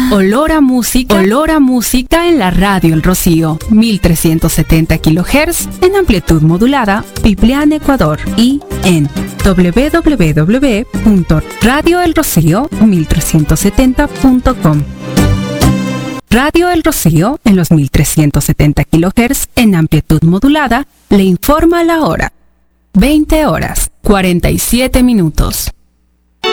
olor a música en la radio El Rocío, 1370 kHz en amplitud modulada, Piplián, Ecuador, y en www.radioelrocío1370.com. Radio El Rocío en los 1370 kHz en amplitud modulada le informa la hora. 20 horas, 47 minutos.